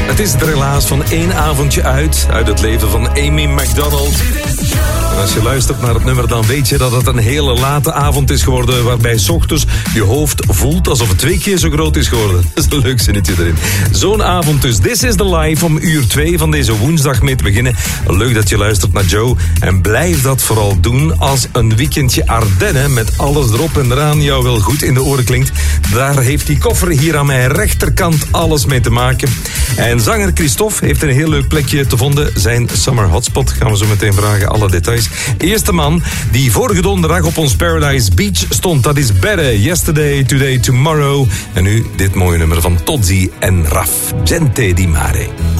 Het is er helaas van één avondje uit het leven van Amy Macdonald. En als je luistert naar het nummer, dan weet je dat het een hele late avond is geworden, waarbij 's ochtends je hoofd voelt alsof het 2 keer zo groot is geworden. Dat is een leuk zinnetje erin. Zo'n avond dus. This is the live om uur 2 van deze woensdag mee te beginnen. Leuk dat je luistert naar Joe. En blijf dat vooral doen als een weekendje Ardennen met alles erop en eraan jou wel goed in de oren klinkt. Daar heeft die koffer hier aan mijn rechterkant alles mee te maken. En zanger Christophe heeft een heel leuk plekje te vinden. Zijn summer hotspot gaan we zo meteen vragen, alle details. Eerste man die vorige donderdag op ons Paradise Beach stond, dat is Bere. Yesterday, Today, Tomorrow. En nu dit mooie nummer van Tozzi en Raf. Gente di Mare.